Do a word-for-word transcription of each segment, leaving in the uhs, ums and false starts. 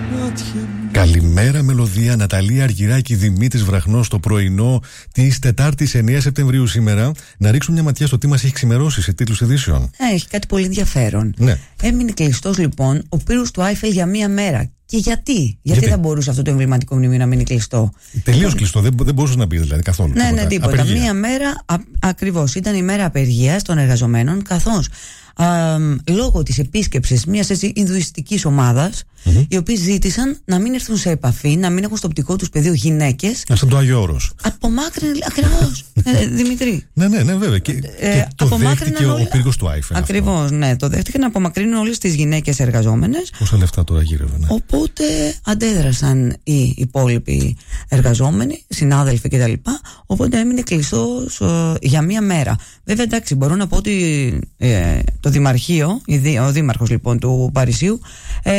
Καλημέρα μελωδία, Ναταλία Αργυράκη, Δημήτρης Βραχνός, το πρωινό της Τετάρτης εννέα Σεπτεμβρίου σήμερα. Να ρίξουμε μια ματιά στο τι μας έχει ξημερώσει σε τίτλους ειδήσεων. Έχει κάτι πολύ ενδιαφέρον. Ναι. Έμεινε κλειστός λοιπόν ο πύρος του Άιφελ για μία μέρα. Και γιατί, γιατί, γιατί δεν μπορούσε αυτό το εμβληματικό μνημείο να μείνει κλειστό? Τελείως κλειστό, δεν, δεν μπορούσε να μπει δηλαδή καθόλου. Ναι, τίποτα. ναι, τίποτα. Απεργία. Μία μέρα, ακριβώς, ήταν η μέρα απεργίας των εργαζομένων, καθώς α, λόγω της επίσκεψης μιας έτσι ινδουιστικής ομάδας, mm-hmm. οι οποίοι ζήτησαν να μην έρθουν σε επαφή, να μην έχουν στο οπτικό τους πεδίο γυναίκες. Σαν το Άγιο Όρος. Απομάκρυνε, ακριβώς, ε, Δημητρή. Ναι, ναι, ναι, βέβαια. Και, ε, και το δέχτηκε όλα... ο πύργος του Άιφελ. Ακριβώς, ναι. Το δέχτηκε να απομακρύνουν όλες τις γυναίκες εργαζόμενες. Πόσα λεφτά τώρα γύρευε, ναι. Οπότε αντέδρασαν οι υπόλοιποι εργαζόμενοι, συνάδελφοι κτλ. Οπότε έμεινε κλειστός ε, για μία μέρα. Βέβαια, εντάξει, μπορώ να πω ότι ε, το Δημαρχείο, ο Δήμαρχος λοιπόν του Παρισιού, ε,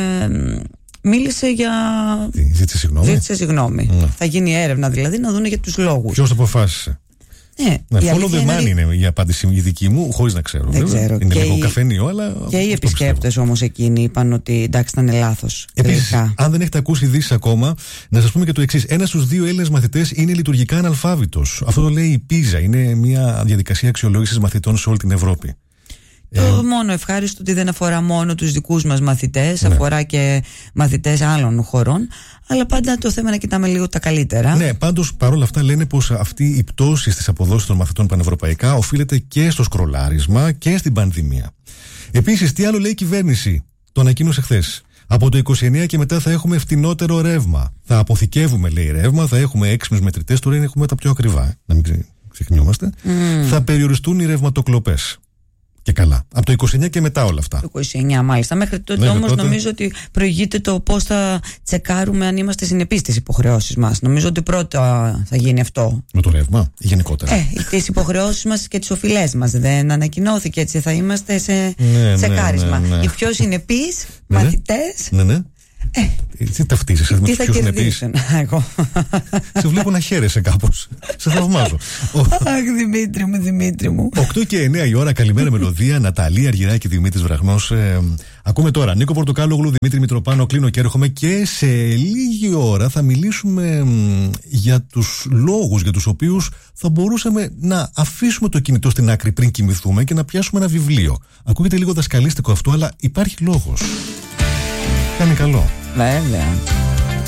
μίλησε για. Τι, ζήτησε συγγνώμη. Ζήτησε συγγνώμη. Ναι. Θα γίνει έρευνα δηλαδή να δουν για τους λόγους. Ποιος αποφάσισε? Ναι, ναι, follow the money είναι η απάντηση η δική μου, χωρίς να ξέρω. Δεν ξέρω. Είναι και λίγο οι... καφενείο, αλλά. Και οι επισκέπτες όμως εκείνοι είπαν ότι εντάξει, ήταν λάθος. Επίσης, αν δεν έχετε ακούσει ειδήσεις ακόμα, να σας πούμε και το εξής. Ένας στους δύο Έλληνες μαθητές είναι λειτουργικά αναλφάβητος. Αυτό το λέει η πίζα. Είναι μια διαδικασία αξιολόγησης μαθητών σε όλη την Ευρώπη. Το ε... μόνο ευχάριστο ότι δεν αφορά μόνο τους δικούς μας μαθητές, ναι. αφορά και μαθητές άλλων χωρών, αλλά πάντα το θέμα να κοιτάμε λίγο τα καλύτερα. Ναι, πάντως παρόλα αυτά λένε πως αυτή η πτώση στις αποδόσεις των μαθητών πανευρωπαϊκά οφείλεται και στο σκρολάρισμα και στην πανδημία. Επίσης, τι άλλο λέει η κυβέρνηση? Το ανακοίνωσε χθες. Από το είκοσι εννέα και μετά θα έχουμε φτηνότερο ρεύμα. Θα αποθηκεύουμε, λέει, ρεύμα, θα έχουμε έξυπνους μετρητές, τώρα έχουμε τα πιο ακριβά, να μην ξεχνιόμαστε. Mm. Θα περιοριστούν οι ρευματοκλοπές. Και καλά. Από το είκοσι εννέα και μετά όλα αυτά. Το είκοσι εννέα μάλιστα. Μέχρι τότε ναι, όμως τότε... νομίζω ότι προηγείται το πώς θα τσεκάρουμε αν είμαστε συνεπείς στις υποχρεώσεις μας. Νομίζω ότι πρώτα θα γίνει αυτό. Με το ρεύμα ή γενικότερα? Ε, τις υποχρεώσεις μας και τις οφειλές μας. Δεν ανακοινώθηκε έτσι. Θα είμαστε σε ναι, τσεκάρισμα. Ναι, ναι, ναι. Οι πιο συνεπείς ναι, μαθητές. Ναι, ναι. Ε, τι ταυτίζεσαι με τους θα πιο συνεπείς? Εγώ. Σε βλέπω να χαίρεσαι κάπως. Σε θαυμάζω. Αχ, Δημήτρη μου, Δημήτρη μου. οκτώ και εννέα η ώρα, καλημέρα μελωδία. Ναταλία Αργυράκη, Δημήτρης Βραχνός. Ε, ακούμε τώρα Νίκο Πορτοκάλογλου, Δημήτρη Μητροπάνο. Κλείνω και έρχομαι. Και σε λίγη ώρα θα μιλήσουμε μ, για τους λόγους για τους οποίους θα μπορούσαμε να αφήσουμε το κινητό στην άκρη πριν κοιμηθούμε και να πιάσουμε ένα βιβλίο. Ακούγεται λίγο δασκαλίστικο αυτό, αλλά υπάρχει λόγος. Κάνει καλό. Βέβαια.